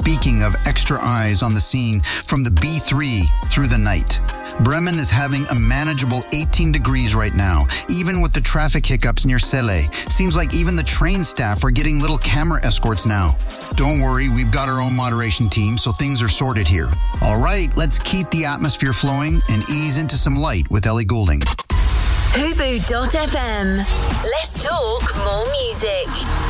Speaking of extra eyes on the scene from the B3 through the night, Bremen is having a manageable 18 degrees right now, even with the traffic hiccups near Celle. Seems like even the train staff are getting little camera escorts now. Don't worry, we've got our own moderation team, so things are sorted here. All right, let's keep the atmosphere flowing and ease into some light with Ellie Goulding. Hubu.fm. Let's talk more music.